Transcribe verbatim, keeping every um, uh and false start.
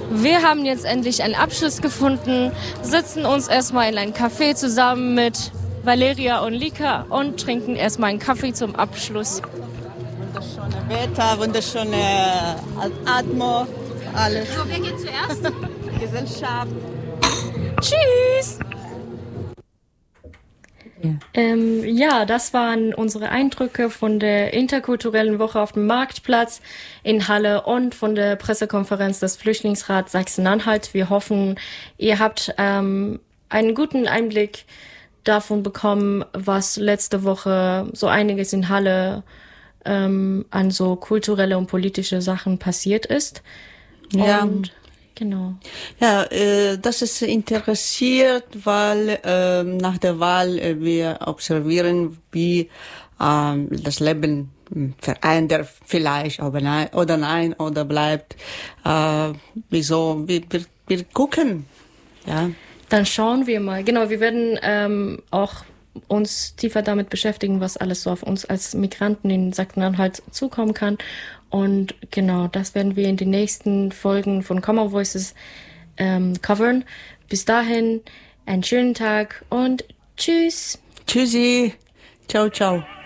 Wir haben jetzt endlich einen Abschluss gefunden, sitzen uns erstmal in ein Café zusammen mit Valeria und Lika und trinken erstmal einen Kaffee zum Abschluss. Wunderschöne Wetter, wunderschöne Atmo, alles. So, wer geht zuerst? Gesellschaft. Tschüss! Ja. Ähm, ja, das waren unsere Eindrücke von der interkulturellen Woche auf dem Marktplatz in Halle und von der Pressekonferenz des Flüchtlingsrats Sachsen-Anhalt. Wir hoffen, ihr habt ähm, einen guten Einblick davon bekommen, was letzte Woche so einiges in Halle ähm, an so kulturelle und politische Sachen passiert ist. Ja. Und genau. Ja, äh, das ist interessiert, weil äh, nach der Wahl äh, wir observieren, wie äh, das Leben verändert, vielleicht oder nein, oder nein, oder bleibt. Äh, wieso? Wir, wir, wir gucken. Ja. Dann schauen wir mal. Genau, wir werden ähm, auch uns tiefer damit beschäftigen, was alles so auf uns als Migranten in Sachsen-Anhalt zukommen kann. Und genau, das werden wir in den nächsten Folgen von Comma Voices ähm, covern. Bis dahin, einen schönen Tag und tschüss. Tschüssi. Ciao, ciao.